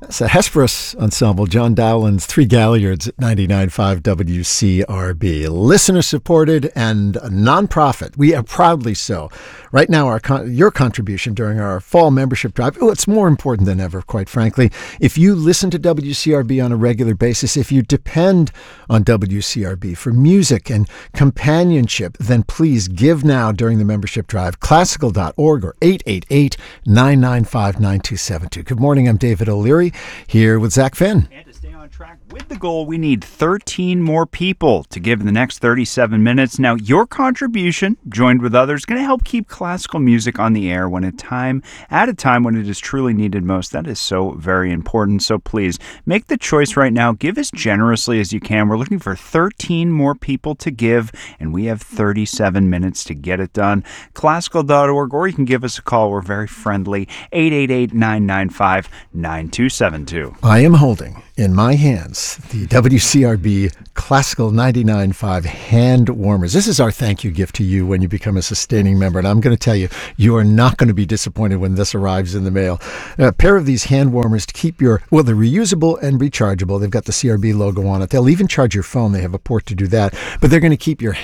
It's a Hesperus ensemble, John Dowland's Three Galliards at 99.5 WCRB. Listener supported and a nonprofit. We are proudly so. Right now, your contribution during our fall membership drive, it's more important than ever, quite frankly. If you listen to WCRB on a regular basis, if you depend on WCRB for music and companionship, then please give now during the membership drive. Classical.org or 888-995-9272. Good morning, I'm David O'Leary, here with Zach Finn. And to stay on track with the goal, we need 13 more people to give in the next 37 minutes. Now, your contribution, joined with others, is going to help keep classical music on the air at a time when it is truly needed most. That is so very important. So please, make the choice right now. Give as generously as you can. We're looking for 13 more people to give, and we have 37 minutes to get it done. Classical.org, or you can give us a call. We're very friendly. 888-995-9272. I am holding in my hands the WCRB Classical 99.5 hand warmers. This is our thank you gift to you when you become a sustaining member. And I'm going to tell you, you are not going to be disappointed when this arrives in the mail. A pair of these hand warmers to keep they're reusable and rechargeable. They've got the CRB logo on it. They'll even charge your phone. They have a port to do that. But they're going to keep your